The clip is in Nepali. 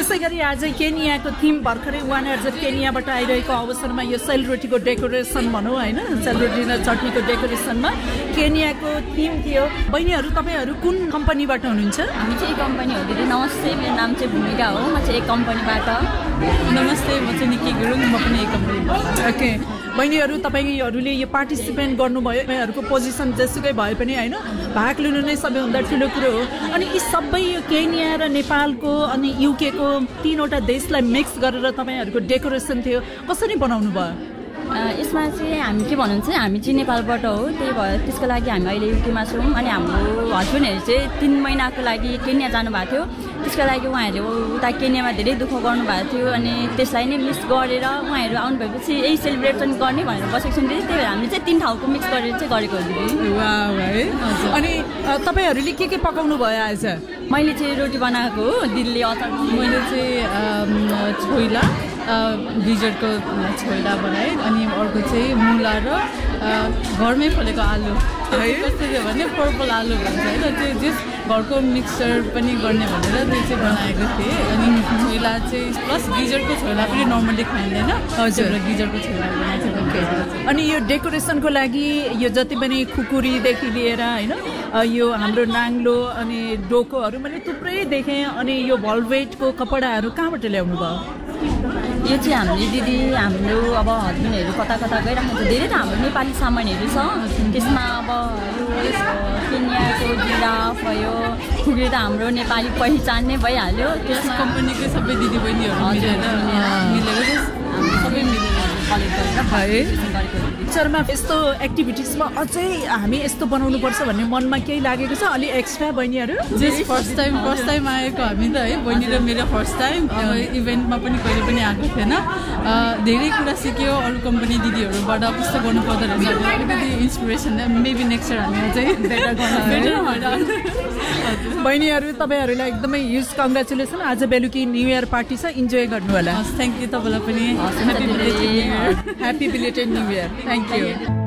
त्यसै गरी आज केनियाको थिम भर्खरै उहाँहरू चाहिँ केनियाबाट आइरहेको अवसरमा यो सेलरोटीको डेकोरेसन भनौँ होइन, सेलरोटी र चटनीको डेकोरेसनमा केनियाको थिम थियो। बहिनीहरू तपाईँहरू कुन कम्पनीबाट हुनुहुन्छ? हामी चाहिँ एक कम्पनी हो दिदी। नमस्ते, मेरो नाम चाहिँ भूमिका हो, म चाहिँ एक कम्पनीबाट। नमस्ते, म चाहिँ निकी गुरुङ, म पनि एक कम्पनीबाट। ओके बहिनीहरू, तपाईँहरूले यो पार्टिसिपेट गर्नुभयो, तपाईँहरूको पोजिसन जेसुकै भए पनि होइन, भाग लिनु नै सबैभन्दा ठुलो कुरो हो। अनि यी सबै यो केनिया र नेपालको अनि युकेको 3वटा देशलाई मिक्स गरेर तपाईँहरूको डेकोरेसन थियो, कसरी बनाउनु भयो? यसमा चाहिँ हामी के भनौँ चाहिँ हामी चाहिँ नेपालबाट हो, त्यही भएर त्यसको लागि हामी अहिले युकेमा छौँ। अनि हाम्रो हस्बेन्डहरू चाहिँ 3 महिनाको लागि केनिया जानुभएको थियो। त्यसको लागि उहाँहरूले उता केनियामा धेरै दुःख गर्नुभएको थियो। अनि त्यसलाई नै मिक्स गरेर उहाँहरू आउनु भएपछि यही सेलिब्रेसन गर्ने भनेर बसेको छौँ। त्यही भएर हामीले चाहिँ 3 ठाउँको मिक्स गरेर चाहिँ गरेको हो दिदी। वाह है। अनि तपाईँहरूले के पकाउनु भयो आज? मैले चाहिँ रोटी बनाएको हो, दिदीले अचार। मैले चाहिँ छोइला भिजरको छोइला बनाएँ। अनि अर्को चाहिँ मुला र घरमै फलेको आलु है, कसरी भने पर्पल आलु भन्छ होइन, त्यो जस घरको मिक्सचर पनि गर्ने भनेर त्यो चाहिँ बनाएको थिएँ। अनि छोइला चाहिँ प्लस गिजरको छोइला पनि नर्मली खाइँदैन, हजुर, गिजरको छोइला बनाएको थिएँ। अनि यो डेकोरेसनको लागि यो जति पनि खुकुरीदेखि लिएर होइन, यो हाम्रो नाङ्लो अनि डोकोहरू मैले थुप्रै देखेँ। अनि यो भल्भेटको कपडाहरू कहाँबाट ल्याउनु भयो? यो चाहिँ हामीले दिदी हाम्रो अब हस्बेन्डहरू कता कता गइराख्नु छ, धेरै त हाम्रो नेपाली सामानहरू छ त्यसमा। अब यो केनियाको जिराफ भयो, खुकुरी त हाम्रो नेपाली पहिचान नै भइहाल्यो। त्यसमा कम्पनीकै सबै दिदीबहिनीहरू मिलेर सबै मिलेर कलेक्ट गरेर है। पिक्चरमा यस्तो एक्टिभिटिजमा अझै हामी यस्तो बनाउनुपर्छ भन्ने मनमा केही लागेको छ अलि एक्स्ट्रा? बहिनीहरू जस्ट फर्स्ट टाइम आएको हामी त है, बहिनी र मेरो फर्स्ट टाइम। अब इभेन्टमा पनि कहिले पनि आएको थिएन, धेरै कुरा सिक्यो अरू कम्पनी दिदीहरूबाट कस्तो गर्नु पर्दो रहेछ, अलिकति इन्सपिरेसन। मेबी नेक्स्ट इयर हामी अझै बेटर गर्नु। बहिनीहरू तपाईँहरूलाई एकदमै ह्युज कङ्ग्रेचुलेसन। आज बेलुकी न्यू इयर पार्टी छ, इन्जोय गर्नु होला। थ्याङ्क यू, तपाईँलाई पनि happy belated new year. Thank you.